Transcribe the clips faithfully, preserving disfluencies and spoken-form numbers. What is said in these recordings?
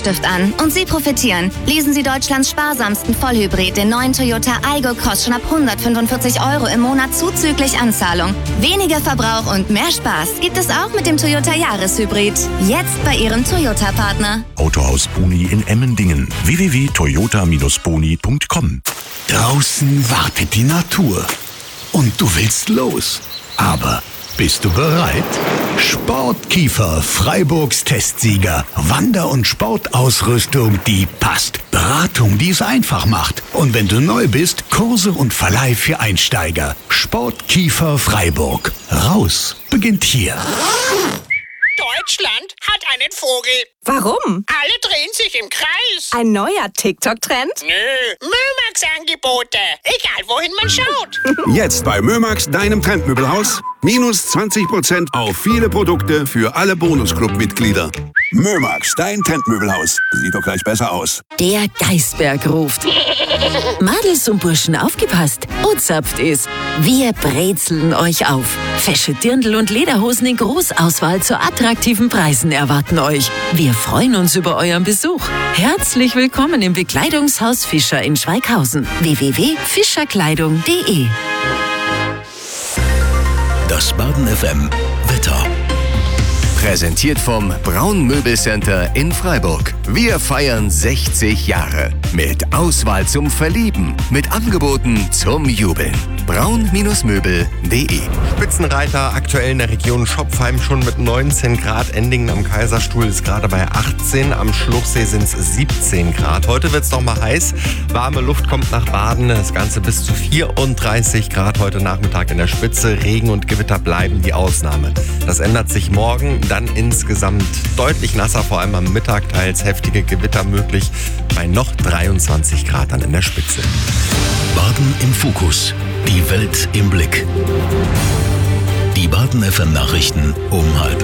Bleistift an und Sie profitieren. Leasen Sie Deutschlands sparsamsten Vollhybrid, den neuen Toyota Aygo Cross, schon ab hundertfünfundvierzig Euro im Monat zuzüglich Anzahlung. Weniger Verbrauch und mehr Spaß gibt es auch mit dem Toyota Jahreshybrid. Jetzt bei Ihrem Toyota-Partner. Autohaus Boni in Emmendingen. w w w punkt toyota Bindestrich boni punkt com. Draußen wartet die Natur. Und du willst los. Aber bist du bereit? Sportkiefer, Freiburgs Testsieger. Wander- und Sportausrüstung, die passt. Beratung, die es einfach macht. Und wenn du neu bist, Kurse und Verleih für Einsteiger. Sportkiefer Freiburg. Raus beginnt hier. Deutschland hat einen Vogel. Warum? Alle drehen sich im Kreis. Ein neuer TikTok-Trend? Nö, Mömax-Angebote. Egal, wohin man schaut. Jetzt bei Mömax, deinem Trendmöbelhaus. Minus zwanzig Prozent auf viele Produkte für alle Bonusclub-Mitglieder. Mömax, dein Trendmöbelhaus. Sieht doch gleich besser aus. Der Geißberg ruft. Madels und Burschen, aufgepasst. Ozapft ist. Wir brezeln euch auf. Fesche Dirndl und Lederhosen in Großauswahl zu attraktiven Preisen erwarten euch. Wir freuen uns über euren Besuch. Herzlich willkommen im Bekleidungshaus Fischer in Schweighausen. w w w punkt fischerkleidung punkt de. Das Baden F M Wetter. Präsentiert vom Braun Möbelcenter in Freiburg. Wir feiern sechzig Jahre. Mit Auswahl zum Verlieben. Mit Angeboten zum Jubeln. braun Möbel punkt de. Spitzenreiter aktuell in der Region Schopfheim schon mit neunzehn Grad. Endingen am Kaiserstuhl ist gerade bei achtzehn. Am Schluchsee sind es siebzehn Grad. Heute wird es noch mal heiß. Warme Luft kommt nach Baden. Das Ganze bis zu vierunddreißig Grad heute Nachmittag in der Spitze. Regen und Gewitter bleiben die Ausnahme. Das ändert sich morgen. Dann insgesamt deutlich nasser, vor allem am Mittag, teils heftige Gewitter möglich. Bei noch dreiundzwanzig Grad dann in der Spitze. Baden im Fokus. Die Welt im Blick. Die Baden F M Nachrichten um halb.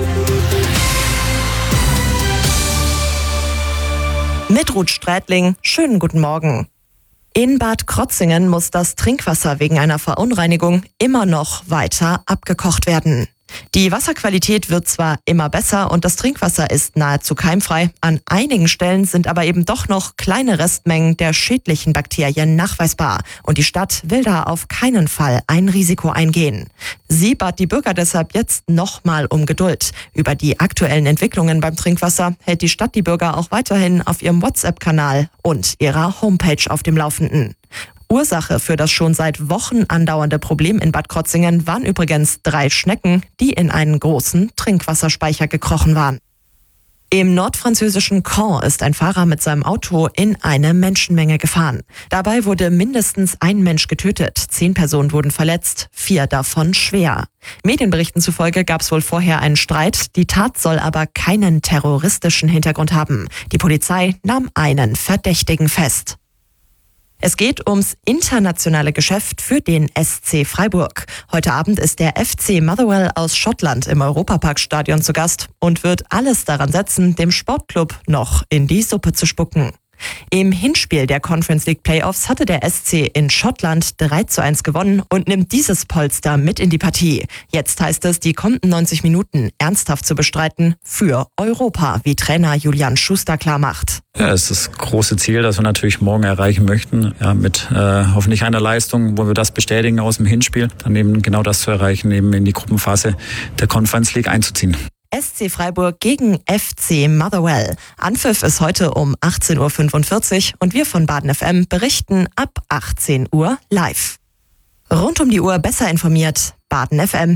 Mit Ruth Strätling, schönen guten Morgen. In Bad Krotzingen muss das Trinkwasser wegen einer Verunreinigung immer noch weiter abgekocht werden. Die Wasserqualität wird zwar immer besser und das Trinkwasser ist nahezu keimfrei, an einigen Stellen sind aber eben doch noch kleine Restmengen der schädlichen Bakterien nachweisbar und die Stadt will da auf keinen Fall ein Risiko eingehen. Sie bat die Bürger deshalb jetzt nochmal um Geduld. Über die aktuellen Entwicklungen beim Trinkwasser hält die Stadt die Bürger auch weiterhin auf ihrem WhatsApp-Kanal und ihrer Homepage auf dem Laufenden. Ursache für das schon seit Wochen andauernde Problem in Bad Krotzingen waren übrigens drei Schnecken, die in einen großen Trinkwasserspeicher gekrochen waren. Im nordfranzösischen Caen ist ein Fahrer mit seinem Auto in eine Menschenmenge gefahren. Dabei wurde mindestens ein Mensch getötet, zehn Personen wurden verletzt, vier davon schwer. Medienberichten zufolge gab es wohl vorher einen Streit, die Tat soll aber keinen terroristischen Hintergrund haben. Die Polizei nahm einen Verdächtigen fest. Es geht ums internationale Geschäft für den S C Freiburg. Heute Abend ist der F C Motherwell aus Schottland im Europaparkstadion zu Gast und wird alles daran setzen, dem Sportclub noch in die Suppe zu spucken. Im Hinspiel der Conference League Playoffs hatte der S C in Schottland drei zu eins gewonnen und nimmt dieses Polster mit in die Partie. Jetzt heißt es, die kommenden neunzig Minuten ernsthaft zu bestreiten für Europa, wie Trainer Julian Schuster klar macht. Ja, es ist das große Ziel, das wir natürlich morgen erreichen möchten, ja, mit äh, hoffentlich einer Leistung, wo wir das bestätigen aus dem Hinspiel, dann eben genau das zu erreichen, eben in die Gruppenphase der Conference League einzuziehen. S C Freiburg gegen F C Motherwell. Anpfiff ist heute um achtzehn Uhr fünfundvierzig und wir von Baden F M berichten ab achtzehn Uhr live. Rund um die Uhr besser informiert, Baden F M.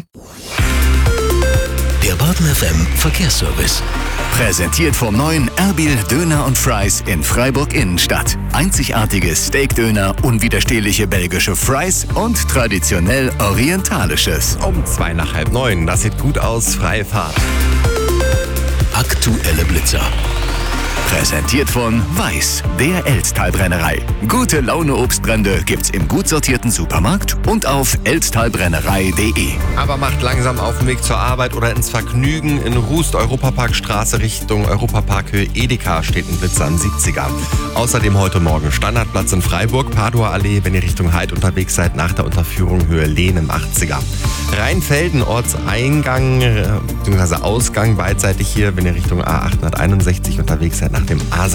Der Baden F M Verkehrsservice. Präsentiert vom neuen Erbil Döner und Fries in Freiburg Innenstadt. Einzigartiges Steakdöner, unwiderstehliche belgische Fries und traditionell orientalisches. Um zwei nach halb neun. Das sieht gut aus. Freie Fahrt. Aktuelle Blitzer. Präsentiert von Weiß, der Elztalbrennerei. Gute Laune Obstbrände gibt's im gut sortierten Supermarkt und auf elztalbrennerei punkt de. Aber macht langsam auf dem Weg zur Arbeit oder ins Vergnügen. In Rust, Europaparkstraße Richtung Europaparkhöhe Edeka steht ein Blitzer am siebziger. Außerdem heute Morgen Standardplatz in Freiburg, Paduer Allee, wenn ihr Richtung Heid unterwegs seid, nach der Unterführung Höhe Lehn im achtziger. Rheinfelden, Ortseingang bzw. Ausgang beidseitig hier, wenn ihr Richtung A achthunderteinundsechzig unterwegs seid, nach dem A